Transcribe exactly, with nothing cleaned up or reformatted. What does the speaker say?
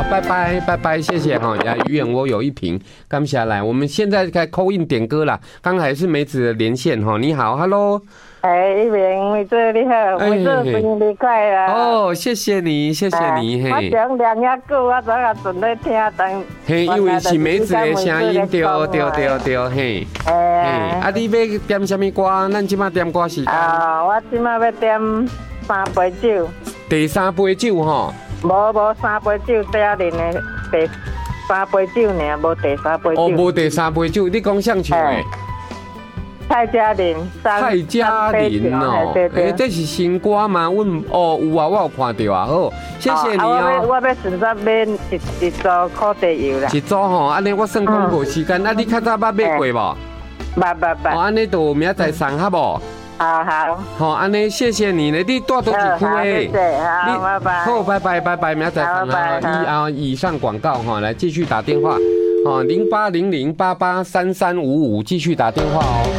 拜拜拜拜，谢谢哈。呀，鱼眼我有一瓶，刚下来，我们现在该call in点歌啦。刚才是梅子的连线哈，你好 ，Hello。 哎，一鸣，梅子你好，梅子新年愉快啦！ 哦，谢谢你，谢谢你嘿。 我讲两下久，我昨下准在听等。 嘿，因为是梅子的声音，对对对对嘿。嘿，啊，你要点什么歌？咱即马点歌时间。 啊，我即马要点三杯酒。 第三杯酒吼。 无无三杯酒，第二年的第三杯酒呢，无第三杯酒。 哦，无第三杯酒，你讲谁唱的？ 蔡嘉玲， 蔡嘉玲哦，哎，这是新歌吗？阮哦有啊，我有看到啊，好，谢谢你哦。 我要顺便买一一组烤地油啦。 一组吼，安尼我算讲无时间，啊，你较早捌买过无？ 捌捌捌。 哦，安尼就明仔载送好无？ 好好。 好，安尼谢谢你呢，你住倒一区诶？ 好，拜拜。 好，拜拜拜拜，明仔载送啊。以啊，以上广告哈，来继续打电话，哦，零八零零八八三三五五，继续打电话哦。